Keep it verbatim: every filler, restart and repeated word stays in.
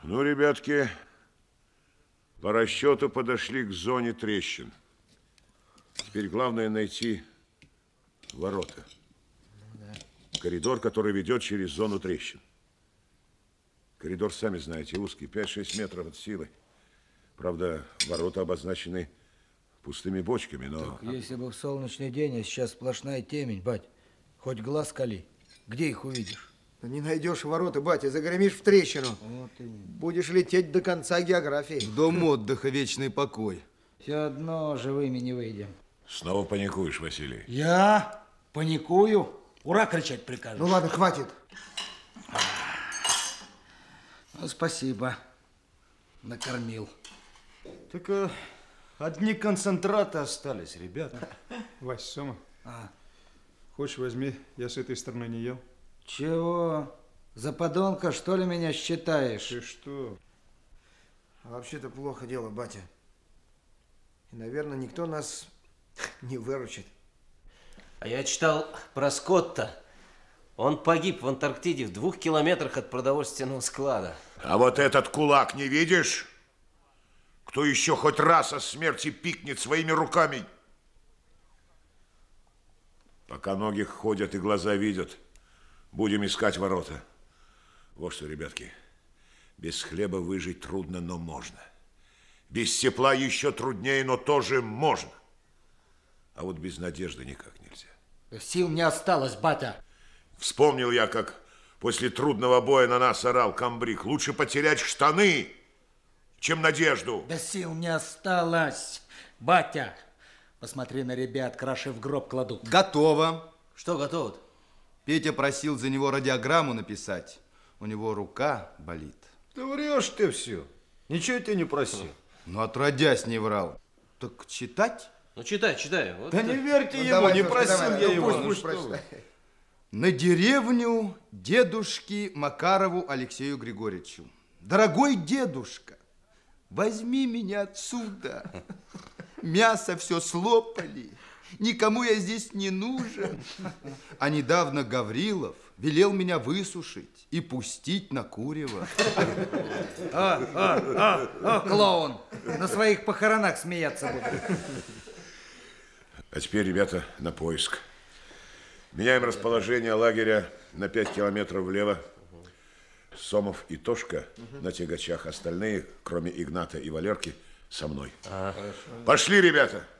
Ну, ребятки, по расчету подошли к зоне трещин. Теперь главное найти ворота. Коридор, который ведет через зону трещин. Коридор, сами знаете, узкий, пять-шесть метров от силы. Правда, ворота обозначены пустыми бочками, но... Так, если бы в солнечный день, а сейчас сплошная темень, бать, хоть глаз кали, где их увидишь? Да не найдешь ворота, батя, загремишь в трещину. Вот и... Будешь лететь до конца географии. В дом отдыха вечный покой. Все одно живыми не выйдем. Снова паникуешь, Василий? Я паникую? Ура кричать прикажешь? Ну ладно, хватит. Ну, спасибо. Накормил. Так а, одни концентраты остались, ребята. Вась, Сома, А. хочешь возьми, я с этой стороны не ел. Чего? За подонка, что ли, меня считаешь? Ты что? А вообще-то плохо дело, батя. И, наверное, никто нас не выручит. А я читал про Скотта. Он погиб в Антарктиде в двух километрах от продовольственного склада. А вот этот кулак не видишь? Кто еще хоть раз о смерти пикнет своими руками? Пока ноги ходят и глаза видят, будем искать ворота. Вот что, ребятки, без хлеба выжить трудно, но можно. Без тепла еще труднее, но тоже можно. А вот без надежды никак нельзя. Сил не осталось, батя. Вспомнил я, как после трудного боя на нас орал комбриг. Лучше потерять штаны, чем надежду. Да сил не осталось, батя. Посмотри на ребят, краши в гроб кладут. Готово. Что готово-то? Петя просил за него радиограмму написать. У него рука болит. Да врешь ты все. Ничего я тебя не просил. Ну, отродясь не врал. Так читать? Ну, читай, читай. Вот Да это. не верьте Ну, ему, давай, не Тошка, просил давай. я Ну, его. пусть, Ну, пусть что вы. прочитает. На деревню дедушки Макарову Алексею Григорьевичу. Дорогой дедушка, возьми меня отсюда. Мясо все слопали. Никому я здесь не нужен. А недавно Гаврилов велел меня высушить и пустить на курево. О, о, о, о, клоун. На своих похоронах смеяться буду. А теперь, ребята, на поиск. Меняем расположение лагеря на пять километров влево. Сомов и Тошка на тягачах. Остальные, кроме Игната и Валерки, со мной. Пошли, ребята!